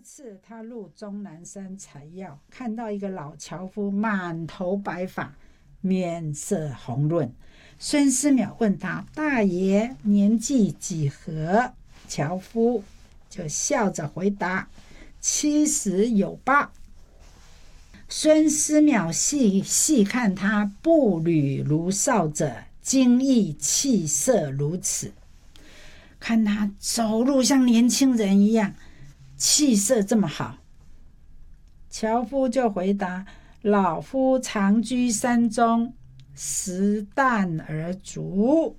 次他入终南山采药，看到一个老樵夫满头白发，面色红润。孙思邈问他：大爷年纪几何？樵夫就笑着回答：70有8。孙思邈细看他步履如少者，惊异气色如此。看他走路像年轻人一样，气色这么好。樵夫就回答：老夫常居山中，食淡而足，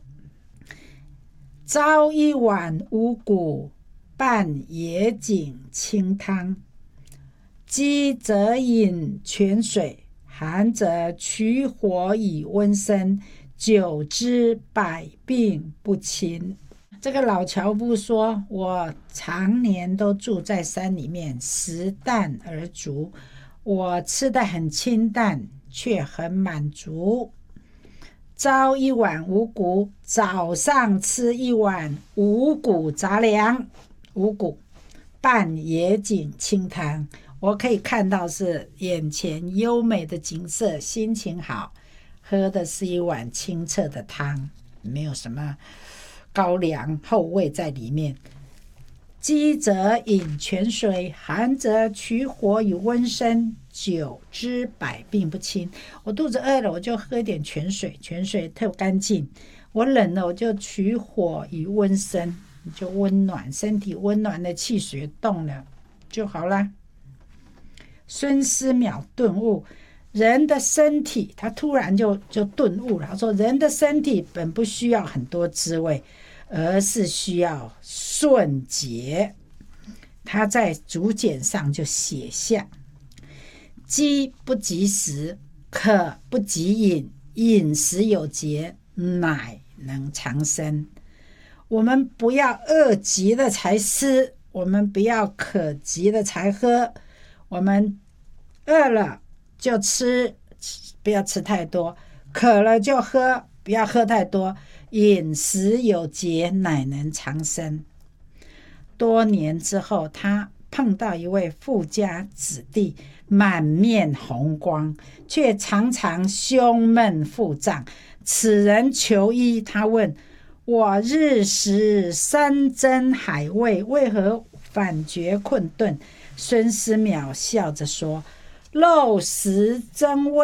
朝一碗五谷，拌野井清汤，饥则饮泉水，寒则取火以温身，久之百病不侵。这个老樵夫说：我常年都住在山里面，食淡而足，我吃得很清淡，却很满足。朝一碗五谷，早上吃一碗五谷杂粮，五谷拌野井清汤，我可以看到是眼前优美的景色，心情好，喝的是一碗清澈的汤，没有什么高粱后味在里面。饥则饮泉水，寒则取火以温身，久之百病不侵。我肚子饿了，我就喝一点泉水，泉水特干净。我冷了，我就取火以温身，就温暖身体，温暖的汽水动了就好了。孙思邈顿悟，人的身体，他突然就顿悟了，他说人的身体本不需要很多滋味，而是需要顺节。他在竹简上就写下：饥不及食，渴不及饮，饮食有节，乃能长生。我们不要饿极了才吃，我们不要渴极了才喝，我们饿了就吃，不要吃太多，渴了就喝，不要喝太多，饮食有节，乃能长生。多年之后，他碰到一位富家子弟，满面红光，却常常胸闷腹胀。此人求医，他问：我日食山珍海味，为何反觉困顿？孙思邈笑着说：肉食真味